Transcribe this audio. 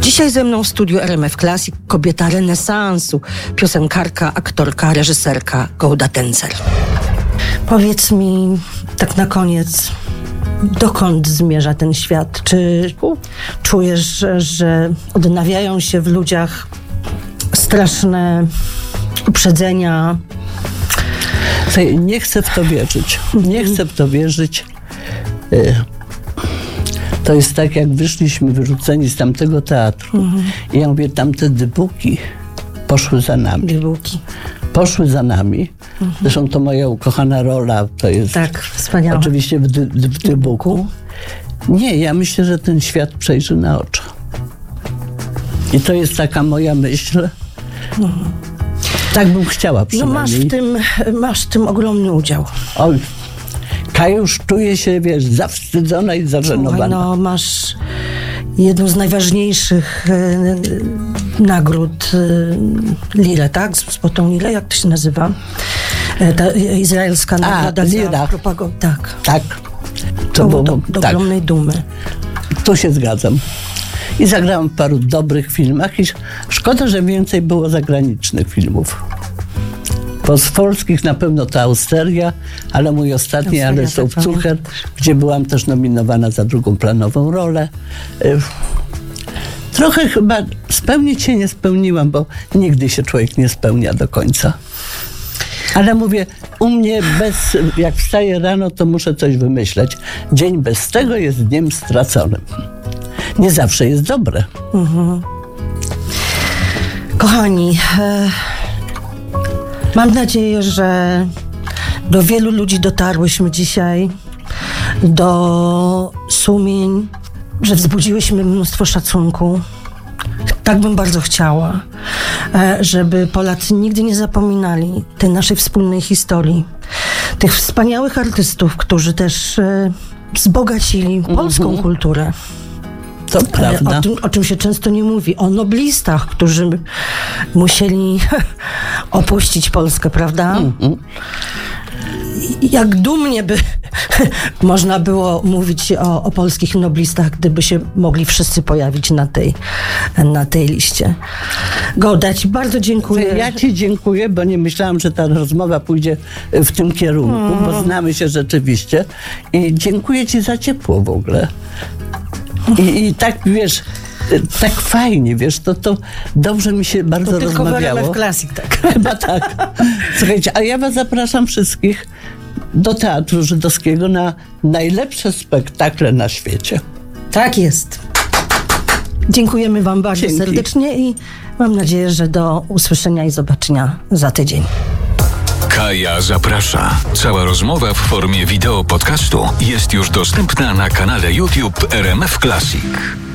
Dzisiaj ze mną w studiu RMF Classic kobieta renesansu, piosenkarka, aktorka, reżyserka Golda Tencer. Powiedz mi tak na koniec, dokąd zmierza ten świat? Czy czujesz, że odnawiają się w ludziach straszne uprzedzenia? Nie chcę w to wierzyć. Nie chcę w to wierzyć. To jest tak, jak wyszliśmy wyrzuceni z tamtego teatru. I ja mówię, tamte dybuki poszły za nami. Poszły za nami. Zresztą to moja ukochana rola, to jest tak, wspaniałe. Oczywiście w dybuku. Nie, ja myślę, że ten świat przejrzy na oczy. I to jest taka moja myśl. Tak bym chciała przynajmniej. No masz w tym ogromny udział. Oj, Kajusz czuje się, wiesz, zawstydzona i zażenowana. Słuchaj, masz jedną z najważniejszych nagród Lirę, tak? Złotą Lirę, jak to się nazywa? Ta izraelska nagroda za propagowanie. Tak. Tak. To było do ogromnej dumy. Tu się zgadzam. I zagrałam w paru dobrych filmach i szkoda, że więcej było zagranicznych filmów. Bo z polskich na pewno to Austeria, ale mój ostatni, ale Cucher, gdzie byłam też nominowana za drugą planową rolę. Trochę chyba spełnić się nie spełniłam, bo nigdy się człowiek nie spełnia do końca. Ale mówię, u mnie jak wstaję rano, to muszę coś wymyśleć. Dzień bez tego jest dniem straconym. Nie zawsze jest dobre. Kochani, mam nadzieję, że do wielu ludzi dotarłyśmy dzisiaj, do sumień, że wzbudziłyśmy mnóstwo szacunku. Tak bym bardzo chciała, żeby Polacy nigdy nie zapominali tej naszej wspólnej historii. Tych wspaniałych artystów, którzy też wzbogacili polską kulturę. To prawda. O czym się często nie mówi. O noblistach, którzy musieli opuścić Polskę, prawda? Jak dumnie by można było mówić o polskich noblistach, gdyby się mogli wszyscy pojawić na tej liście. Golda, ci bardzo dziękuję. Ja ci dziękuję, bo nie myślałam, że ta rozmowa pójdzie w tym kierunku, bo znamy się rzeczywiście. I dziękuję ci za ciepło w ogóle. I tak, wiesz, tak fajnie, wiesz, to dobrze mi się bardzo rozmawiało. Tylko w Classic, tak. Chyba tak. Słuchajcie, a ja was zapraszam wszystkich do Teatru Żydowskiego na najlepsze spektakle na świecie. Tak jest. Dziękujemy wam bardzo serdecznie i mam nadzieję, że do usłyszenia i zobaczenia za tydzień. Kaja zaprasza. Cała rozmowa w formie wideo podcastu jest już dostępna na kanale YouTube RMF Classic.